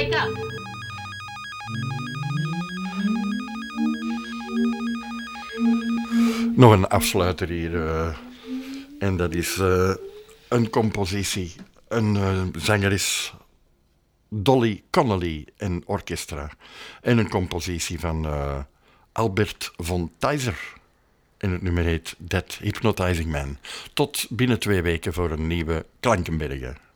wake up. Nog een afsluiter hier. En dat is een compositie. Een zangeres Dolly Connolly en orchestra. En een compositie van Albert von Theiser. En het nummer heet That Hypnotizing Man. Tot binnen 2 weken voor een nieuwe Klankenbergen.